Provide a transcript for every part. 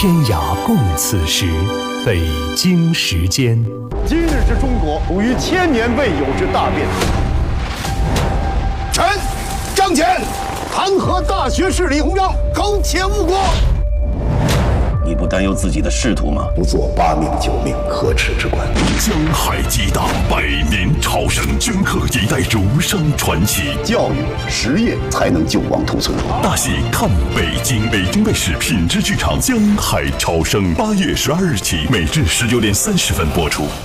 天涯共此时，北京时间。 今日之中国，属于千年未有之大变。 臣张俭弹劾大学士李鸿章，苟且误国。 你不担忧自己的仕途吗？ 不做8命9命可耻之官。 江海激荡，百年超生，镌刻一代儒商传奇。 教育实业才能救亡图存。 大戏看北京，北京卫视品质剧场《江海超生》8月12日起，每日19点30分播出。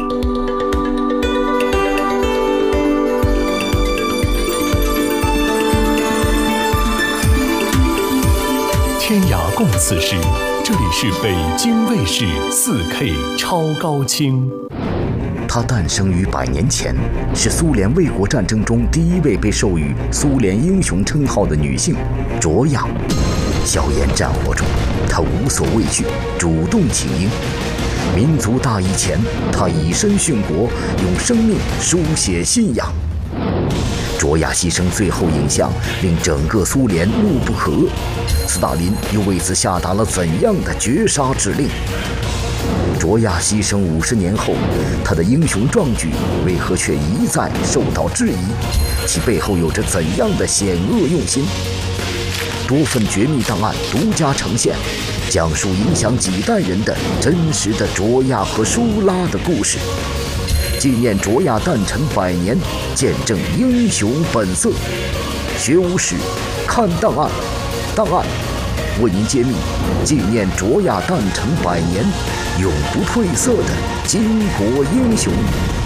天涯共此时，这里是北京卫视4K 超高清。 她诞生于100年前，是苏联卫国战争中第一位被授予苏联英雄称号的女性卓娅。硝烟战火中，她无所畏惧，主动请缨。民族大义前，她以身殉国，用生命书写信仰。卓娅牺牲最后影像令整个苏联怒不可遏，斯大林又为此下达了怎样的绝杀指令？卓娅牺牲50年后，她的英雄壮举为何却一再受到质疑？其背后有着怎样的险恶用心？多份绝密档案独家呈现，讲述影响几代人的真实的卓娅和舒拉的故事。纪念卓娅诞辰100年，见证英雄本色。学无史，看档案，档案为您揭秘纪念卓娅诞辰100年永不褪色的巾帼英雄。